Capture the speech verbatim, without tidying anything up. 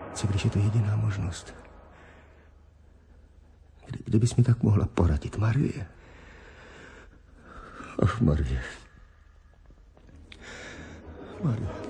Co když je to jediná možnost? Kdy, kdybys mi tak mohla poradit, Marie. Ach, Marie. Marie.